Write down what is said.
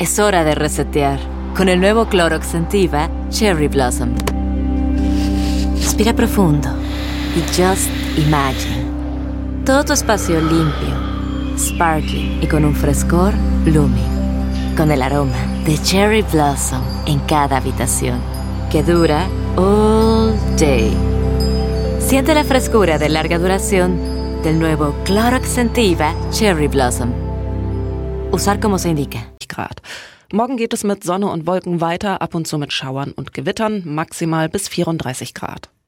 Es hora de resetear con el nuevo Clorox Scentiva Cherry Blossom. Respira profundo y just imagine. Todo tu espacio limpio, sparkling y con un frescor blooming. Con el aroma de Cherry Blossom en cada habitación, que dura all day. Siente la frescura de larga duración del nuevo Clorox Scentiva Cherry Blossom. Usar como se indica. Grad. Morgen geht es mit Sonne und Wolken weiter, ab und zu mit Schauern und Gewittern, maximal bis 34 Grad.